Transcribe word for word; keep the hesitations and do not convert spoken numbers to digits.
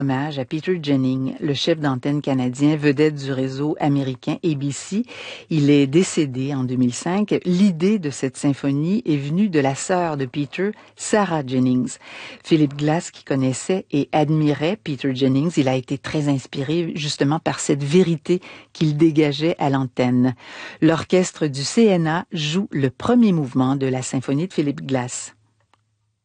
Hommage à Peter Jennings, le chef d'antenne canadien, vedette du réseau américain A B C. Il est décédé en deux mille cinq. L'idée de cette symphonie est venue de la sœur de Peter, Sarah Jennings. Philip Glass, qui connaissait et admirait Peter Jennings, il a été très inspiré justement par cette vérité qu'il dégageait à l'antenne. L'orchestre du C N A joue le premier mouvement de la symphonie de Philip Glass.